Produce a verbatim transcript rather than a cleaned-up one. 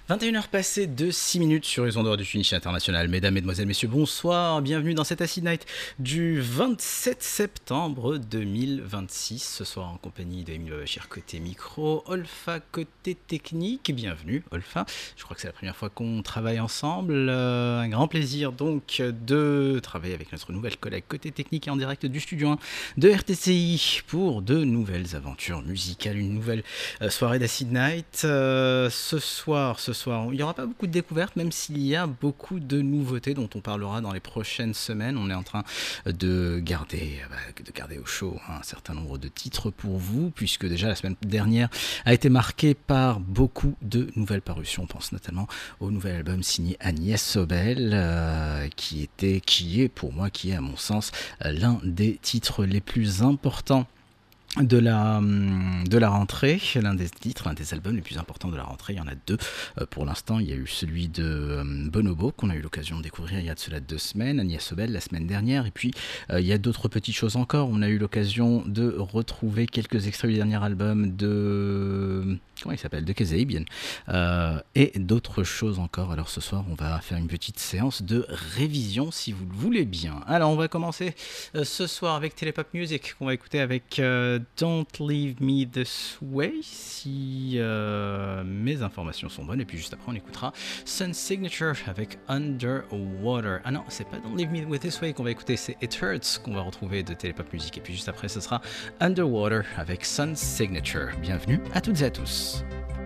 vingt et une heures passées de six minutes sur les ondes du Finish International. Mesdames, Mesdemoiselles, Messieurs, bonsoir. Bienvenue dans cet Acid Night du vingt-sept septembre deux mille vingt-six. Ce soir en compagnie de Émile Bachir côté micro, Olfa côté technique. Bienvenue, Olfa. Je crois que c'est la première fois qu'on travaille ensemble. Euh, un grand plaisir donc de travailler avec notre nouvelle collègue côté technique et en direct du studio un de R T C I pour de nouvelles aventures musicales, une nouvelle euh, soirée d'Acid Night. Euh, ce soir, ce soir, il n'y aura pas beaucoup de découvertes, même s'il y a beaucoup de nouveautés dont on parlera dans les prochaines semaines. On est en train de garder, bah, de garder au chaud hein, un certain nombre de titres pour vous, puisque déjà la semaine dernière a été marquée par beaucoup de nouvelles parutions. On pense notamment au nouvel album signé Agnès Sobel, euh, qui était, qui est pour moi, qui est à mon sens l'un des titres les plus importants de la, de la rentrée, l'un des titres, l'un des albums les plus importants de la rentrée. Il y en a deux euh, pour l'instant. Il y a eu celui de euh, Bonobo qu'on a eu l'occasion de découvrir il y a de cela deux semaines, Agnès Sobel la semaine dernière, et puis euh, il y a d'autres petites choses encore. On a eu l'occasion de retrouver quelques extraits du dernier album de... comment il s'appelle, de Kazaïbian, euh, et d'autres choses encore. Alors ce soir on va faire une petite séance de révision si vous le voulez bien. Alors on va commencer euh, ce soir avec Telepop Music qu'on va écouter avec euh, Don't Leave Me This Way si euh, mes informations sont bonnes, et puis juste après on écoutera Sun Signature avec Underwater. Ah non, c'est pas Don't Leave Me With This Way qu'on va écouter, c'est It Hurts qu'on va retrouver de Telepop Music, et puis juste après ce sera Underwater avec Sun Signature. Bienvenue à toutes et à tous.